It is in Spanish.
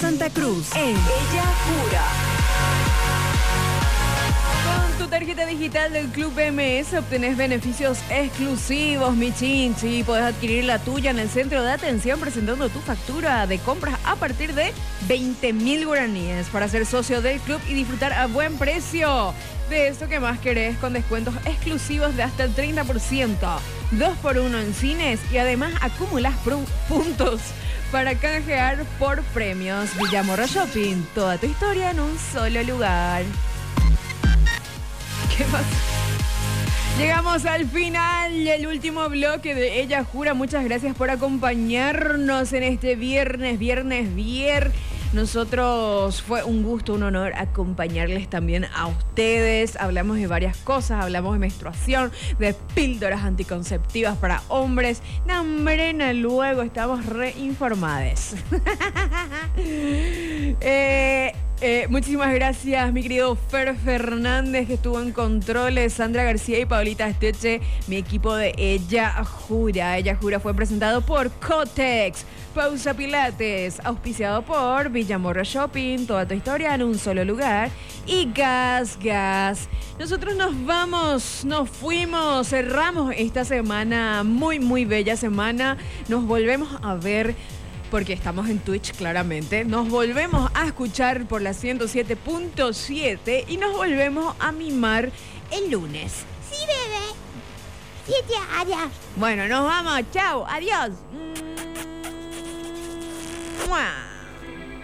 Santa Cruz en Ella Jura. Con tu tarjeta digital del Club MS obtenés beneficios exclusivos, mi chinchi. Podés adquirir la tuya en el centro de atención presentando tu factura de compras a partir de 20.000 guaraníes para ser socio del club y disfrutar a buen precio de esto que más querés, con descuentos exclusivos de hasta el 30%, 2x1 en cines y además acumulas puntos para canjear por premios. Villamorra Shopping, toda tu historia en un solo lugar. ¿Qué pasa? Llegamos al final del último bloque de Ella Jura. Muchas gracias por acompañarnos en este viernes. Nosotros fue un gusto, un honor acompañarles también a ustedes. Hablamos de varias cosas, hablamos de menstruación, de píldoras anticonceptivas para hombres. Nambrena, luego estamos reinformados. Muchísimas gracias, mi querido Fer Fernández, que estuvo en controles, Sandra García y Paulita Esteche, mi equipo de Ella Jura. Ella Jura fue presentado por Cotex, Pausa Pilates, auspiciado por Villamorra Shopping, toda tu historia en un solo lugar, y Gas. Nosotros nos vamos, nos fuimos, cerramos esta semana, muy bella semana. Nos volvemos a ver porque estamos en Twitch, claramente. Nos volvemos a escuchar por la 107.7 y nos volvemos a mimar el lunes. Sí, bebé. 7 años. Bueno, nos vamos. Chao. Adiós. ¡Mua!